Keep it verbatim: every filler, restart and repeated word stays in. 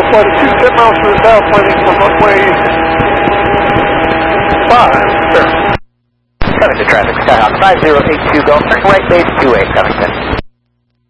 flight of two, ten miles to the south, landing from runway five, sir. Covington traffic, Skyhawk five zero eight two, go, turn right base two eight, Covington.